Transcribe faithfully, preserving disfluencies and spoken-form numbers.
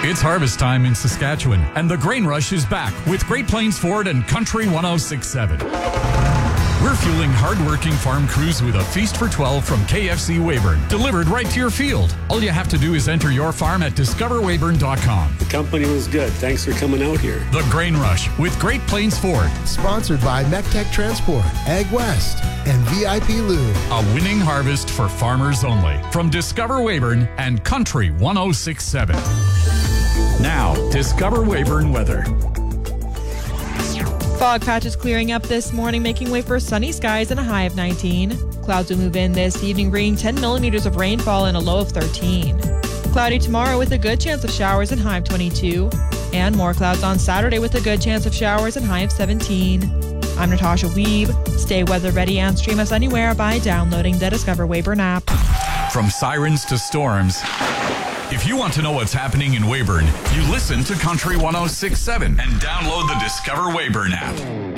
It's harvest time in Saskatchewan, and the Grain Rush is back with Great Plains Ford and Country one oh six point seven. We're fueling hard-working farm crews with a feast for twelve from K F C Weyburn, delivered right to your field. All you have to do is enter your farm at discover weyburn dot com. The company was good. Thanks for coming out here. The Grain Rush with Great Plains Ford. Sponsored by MECTEC Transport, Ag West, and V I P Lube. A winning harvest for farmers only. From Discover Weyburn and Country one oh six point seven. Now, Discover Weyburn weather. Fog patches clearing up this morning, making way for sunny skies and a high of nineteen. Clouds will move in this evening, bringing ten millimeters of rainfall and a low of thirteen. Cloudy tomorrow with a good chance of showers and high of twenty-two. And more clouds on Saturday with a good chance of showers and high of seventeen. I'm Natasha Weeb. Stay weather ready and stream us anywhere by downloading the Discover Weyburn app. From sirens to storms. If you want to know what's happening in Weyburn, you listen to Country one oh six point seven and download the Discover Weyburn app.